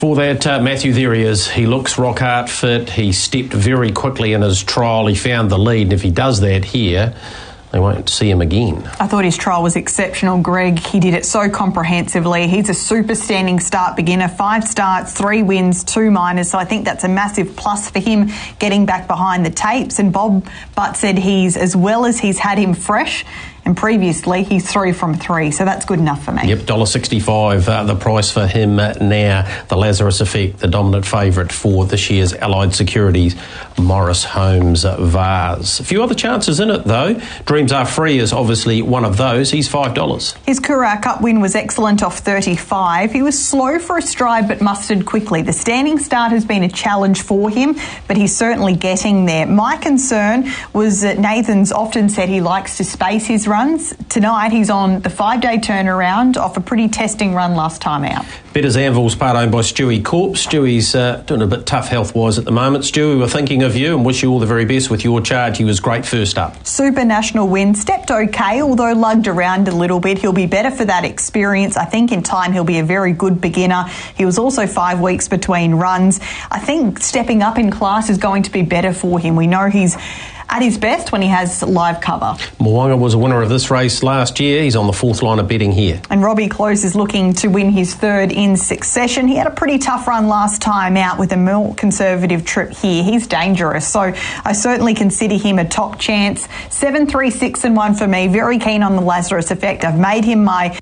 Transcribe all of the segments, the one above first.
For that, Matthew, there he is. He looks rock hard fit. He stepped very quickly in his trial. He found the lead, and if he does that here, they won't see him again. I thought his trial was exceptional, Greg. He did it so comprehensively. He's a super standing start beginner. 5 starts, 3 wins, 2 minors. So I think that's a massive plus for him getting back behind the tapes. And Bob Butt said he's, as well as he's had him fresh, and previously he's 3 from 3, so that's good enough for me. Yep, $1.65 the price for him now. The Lazarus Effect, the dominant favourite for this year's Allied Securities Morris Holmes Vase. A few other chances in it though. Dreams Are Free is obviously one of those. He's $5. His Coorong Cup win was excellent off 35. He was slow for a stride but mustered quickly. The standing start has been a challenge for him, but he's certainly getting there. My concern was that Nathan's often said he likes to space his runs. Tonight he's on the 5-day turnaround off a pretty testing run last time out. Bettor's Anvil's part owned by Stewie Corp. Stewie's doing a bit tough health-wise at the moment. Stewie, we're thinking of you and wish you all the very best with your charge. He was great first up. Super national win. Stepped okay, although lugged around a little bit. He'll be better for that experience. I think in time he'll be a very good beginner. He was also 5 weeks between runs. I think stepping up in class is going to be better for him. We know he's at his best when he has live cover. Mo'unga was a winner of this race last year. He's on the 4th line of betting here. And Robbie Close is looking to win his 3rd in succession. He had a pretty tough run last time out with a more conservative trip here. He's dangerous, so I certainly consider him a top chance. 7, 3, 6 and 1 for me. Very keen on the Lazarus Effect. I've made him my...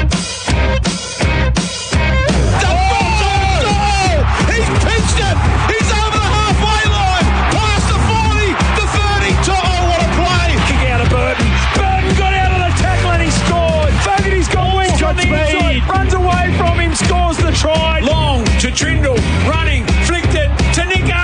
Try long to Trindle, running, flicked it to Nico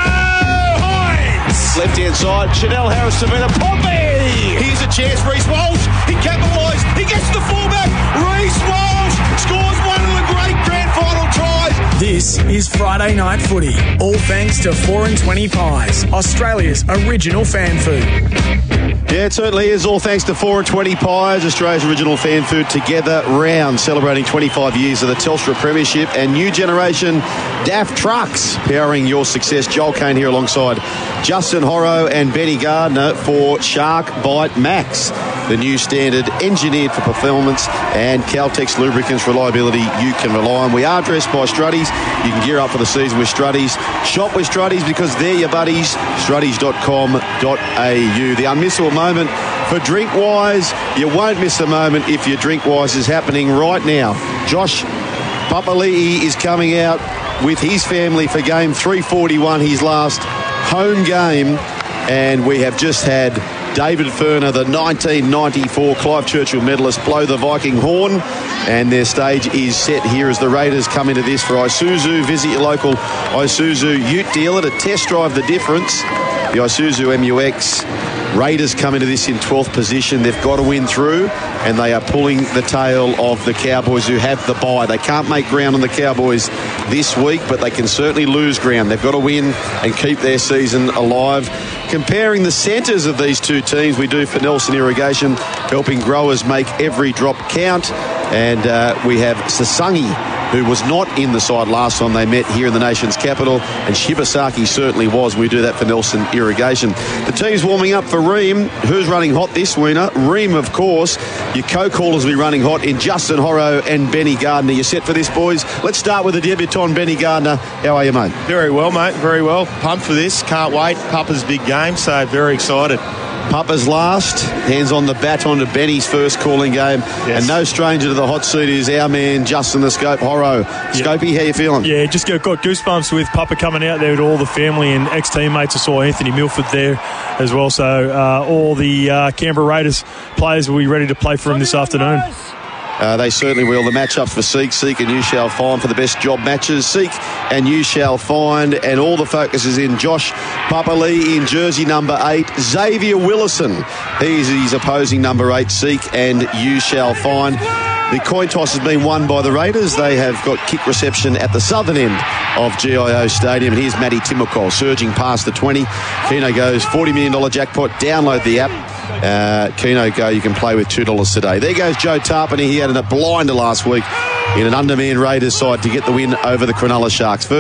Hines. Left hand side, Chanel Harris, Savannah Poppy. Here's a chance, Reece Walsh. He capitalised. He gets the fullback. Reece Walsh scores one of the great grand final tries. This is Friday Night Footy, all thanks to 4 and 20 Pies, Australia's original fan food. Yeah, it certainly is. All thanks to 4 and 20 Pies, Australia's original fan food. Together round, celebrating 25 years of the Telstra Premiership and new generation DAF trucks powering your success. Joel Kane here alongside Justin Horro and Benny Gardner for Shark Bite Max, the new standard engineered for performance and Caltex lubricants reliability you can rely on. We are dressed by Struddies. You can gear up for the season with Struddies. Shop with Struddies because they're your buddies. Struddies.com.au. The unmissable moment for Drinkwise. You won't miss a moment if your Drinkwise is happening right now. Josh Papali'i is coming out with his family for game 341, his last home game, and we have just had David Furner, the 1994 Clive Churchill medalist, blow the Viking horn, and their stage is set here as the Raiders come into this for Isuzu. Visit your local Isuzu Ute dealer to test drive the difference. The Isuzu MUX Raiders come into this in 12th position. They've got to win through, and they are pulling the tail of the Cowboys, who have the bye. They can't make ground on the Cowboys this week, but they can certainly lose ground. They've got to win and keep their season alive. Comparing the centres of these two teams, we do for Nelson Irrigation, helping growers make every drop count. And we have Sasangi, who was not in the side last time they met here in the nation's capital, and Shibasaki certainly was. We do that for Nelson Irrigation. The team's warming up for Ream. Who's running hot this winter? Ream, of course. Your co-callers will be running hot in Justin Horro and Benny Gardner. You set for this, boys? Let's start with the debutant, Benny Gardner. How are you, mate? Very well, mate. Very well. Pumped for this. Can't wait. Papa's big game, so very excited. Papa's last, hands on the baton to Benny's first calling game. Yes. And no stranger to the hot seat is our man, Justin the Scope Horro. Scopey, how you feeling? Yeah, just got goosebumps with Papa coming out there with all the family and ex-teammates. I saw Anthony Milford there as well. So all the Canberra Raiders players will be ready to play for him this afternoon. They certainly will. The matchups for Seek and You Shall Find for the best job matches. Seek and You Shall Find, and all the focus is in Josh Papali'i in jersey number 8. Xavier Willison, he's his opposing number 8. Seek and You Shall Find. The coin toss has been won by the Raiders. They have got kick reception at the southern end of GIO Stadium. And here's Matty Timokol surging past the 20. Keno goes $40 million jackpot. Download the app. Keno Go, you can play with $2 today. There goes Joe Tarpany. He had a blinder last week in an undermanned Raiders side to get the win over the Cronulla Sharks.